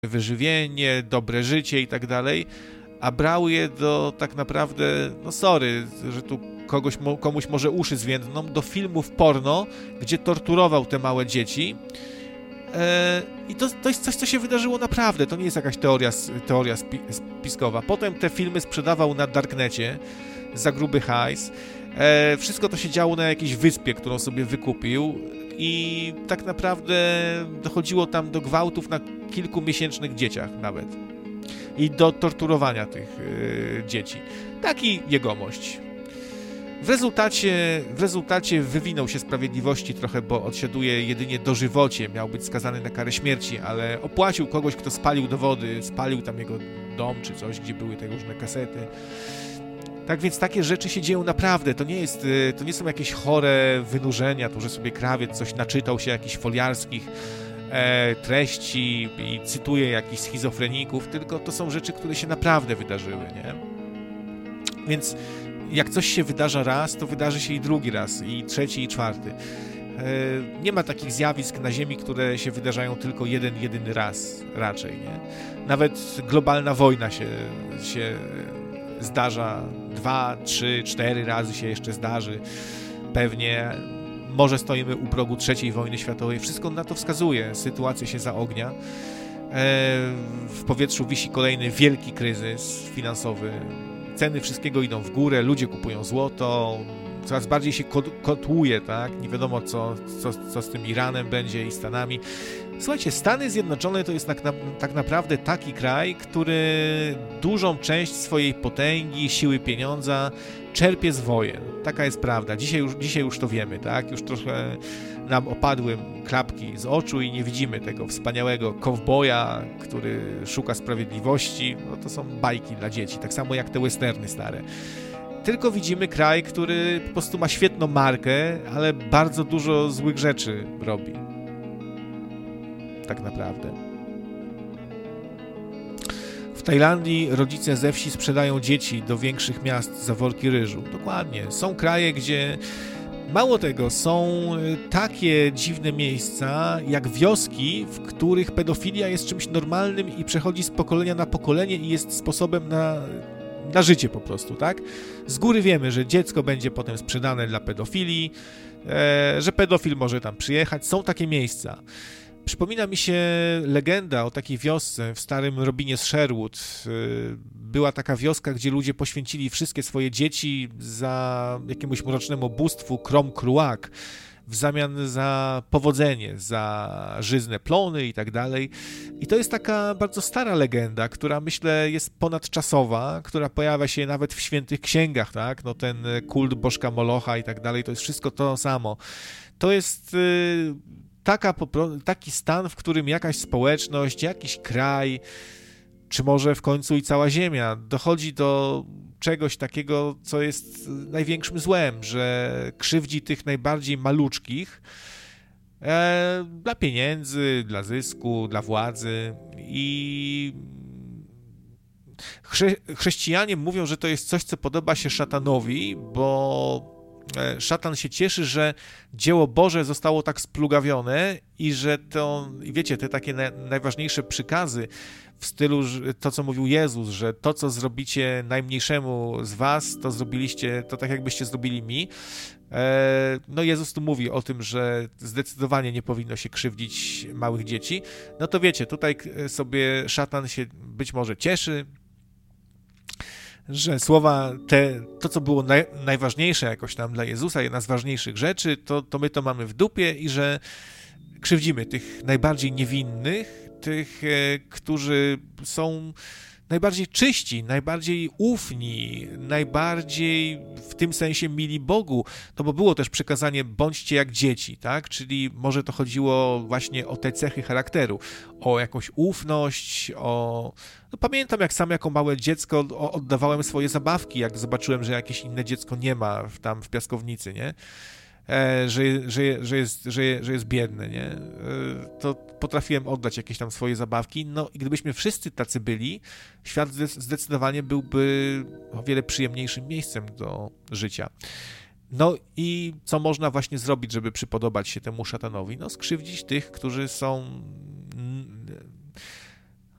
wyżywienie, dobre życie i tak dalej, a brał je do tak naprawdę, no sorry, że tu komuś może uszy zwiędną, do filmów porno, gdzie torturował te małe dzieci. I to jest coś, co się wydarzyło naprawdę, to nie jest jakaś teoria spiskowa. Potem te filmy sprzedawał na darknecie za gruby hajs. Wszystko to się działo na jakiejś wyspie, którą sobie wykupił i tak naprawdę dochodziło tam do gwałtów na kilkumiesięcznych dzieciach nawet i do torturowania tych dzieci. Taki jegomość. W rezultacie wywinął się sprawiedliwości trochę, bo odsiaduje jedynie dożywocie, miał być skazany na karę śmierci, ale opłacił kogoś, kto spalił dowody, spalił tam jego dom czy coś, gdzie były te różne kasety. Tak więc takie rzeczy się dzieją naprawdę, to nie są jakieś chore wynurzenia, to że sobie krawiec coś naczytał się jakichś foliarskich treści i cytuje jakichś schizofreników, tylko to są rzeczy, które się naprawdę wydarzyły, nie? Więc jak coś się wydarza raz, to wydarzy się i drugi raz, i trzeci, i czwarty. Nie ma takich zjawisk na Ziemi, które się wydarzają tylko jedyny raz raczej, nie? Nawet globalna wojna się zdarza 2, 3, 4 razy się jeszcze zdarzy. Pewnie może stoimy u progu III wojny światowej. Wszystko na to wskazuje. Sytuacja się zaognia. W powietrzu wisi kolejny wielki kryzys finansowy. Ceny wszystkiego idą w górę, ludzie kupują złoto, coraz bardziej się kotłuje, tak? Nie wiadomo, co z tym Iranem będzie i Stanami. Słuchajcie, Stany Zjednoczone to jest tak naprawdę taki kraj, który dużą część swojej potęgi, siły pieniądza czerpie z wojen. Taka jest prawda. Dzisiaj już to wiemy, tak? Już trochę nam opadły klapki z oczu i nie widzimy tego wspaniałego kowboja, który szuka sprawiedliwości. No to są bajki dla dzieci, tak samo jak te westerny stare. Tylko widzimy kraj, który po prostu ma świetną markę, ale bardzo dużo złych rzeczy robi. Tak naprawdę. W Tajlandii rodzice ze wsi sprzedają dzieci do większych miast za worki ryżu. Dokładnie. Są kraje, gdzie mało tego, są takie dziwne miejsca, jak wioski, w których pedofilia jest czymś normalnym i przechodzi z pokolenia na pokolenie i jest sposobem na życie po prostu, tak? Z góry wiemy, że dziecko będzie potem sprzedane dla pedofilii, że pedofil może tam przyjechać. Są takie miejsca. Przypomina mi się legenda o takiej wiosce w starym Robinie z Sherwood. Była taka wioska, gdzie ludzie poświęcili wszystkie swoje dzieci za jakiemuś mrocznemu bóstwu Crom Cruach w zamian za powodzenie, za żyzne plony i tak dalej. I to jest taka bardzo stara legenda, która myślę jest ponadczasowa, która pojawia się nawet w świętych księgach, tak? No ten kult bożka Molocha i tak dalej, to jest wszystko to samo. To jest taki stan, w którym jakaś społeczność, jakiś kraj, czy może w końcu i cała Ziemia dochodzi do czegoś takiego, co jest największym złem, że krzywdzi tych najbardziej maluczkich dla pieniędzy, dla zysku, dla władzy i chrześcijanie mówią, że to jest coś, co podoba się szatanowi, bo szatan się cieszy, że dzieło Boże zostało tak splugawione i że wiecie, te takie najważniejsze przykazy w stylu to, co mówił Jezus, że to, co zrobicie najmniejszemu z was, to zrobiliście, to tak jakbyście zrobili mi. No Jezus tu mówi o tym, że zdecydowanie nie powinno się krzywdzić małych dzieci. No to wiecie, tutaj sobie szatan się być może cieszy, że słowa to co było najważniejsze jakoś tam dla Jezusa, jedna z ważniejszych rzeczy, to my to mamy w dupie i że krzywdzimy tych najbardziej niewinnych, tych, którzy są najbardziej czyści, najbardziej ufni, najbardziej w tym sensie mili Bogu, no bo było też przykazanie bądźcie jak dzieci, tak? Czyli może to chodziło właśnie o te cechy charakteru, o jakąś ufność, No pamiętam jako małe dziecko oddawałem swoje zabawki, jak zobaczyłem, że jakieś inne dziecko nie ma tam w piaskownicy, nie? Że jest biedny, nie? To potrafiłem oddać jakieś tam swoje zabawki, no i gdybyśmy wszyscy tacy byli, świat zdecydowanie byłby o wiele przyjemniejszym miejscem do życia. No i co można właśnie zrobić, żeby przypodobać się temu szatanowi? No skrzywdzić tych, którzy są